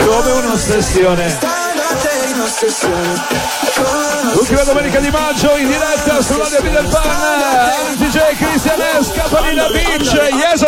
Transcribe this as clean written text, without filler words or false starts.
come un'ossessione. L'ultima domenica di maggio in diretta su Radio Peter Pan, DJ Cristian Esca, Panina Beach, yes